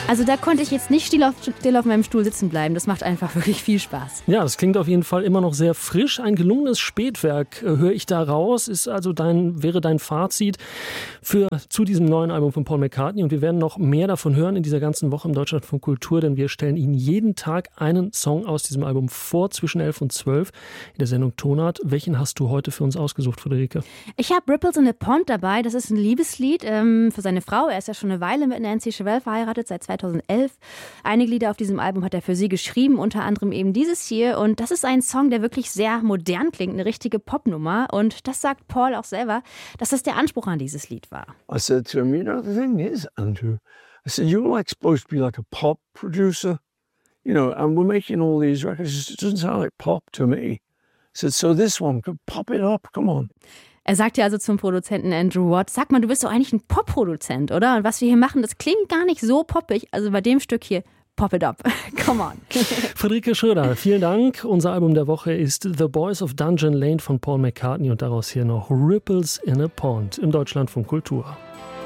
Also da konnte ich jetzt nicht still auf meinem Stuhl sitzen bleiben. Das macht einfach wirklich viel Spaß. Ja, das klingt auf jeden Fall immer noch sehr frisch. Ein gelungenes Spätwerk höre ich da raus. Ist also wäre dein Fazit zu diesem neuen Album von Paul McCartney. Und wir werden noch mehr davon hören in dieser ganzen Woche im Deutschlandfunk Kultur, denn wir stellen Ihnen jeden Tag einen Song aus diesem Album vor, zwischen 11 und 12 in der Sendung Tonart. Welchen hast du heute für uns ausgesucht, Friederike? Ich habe Ripples in a Pond dabei. Das ist ein Liebeslied für seine Frau. Er ist ja schon eine Weile mit Nancy Chevelle verheiratet, seit 2011. Einige Lieder auf diesem Album hat er für sie geschrieben, unter anderem eben dieses hier. Und das ist ein Song, der wirklich sehr modern klingt, eine richtige Popnummer. Und das sagt Paul auch selber, dass das der Anspruch an dieses Lied war. I said to him, you know, the thing is, Andrew, I said, you're like supposed to be like a pop producer, you know, and we're making all these records. It doesn't sound like pop to me. I said, so this one, pop it up, come on. Er sagt ja also zum Produzenten Andrew Watt, sag mal, du bist doch eigentlich ein Pop-Produzent, oder? Und was wir hier machen, das klingt gar nicht so poppig. Also bei dem Stück hier, pop it up. Come on. Friederike Schröder, vielen Dank. Unser Album der Woche ist The Boys of Dungeon Lane von Paul McCartney und daraus hier noch Ripples in a Pond im Deutschlandfunk Kultur.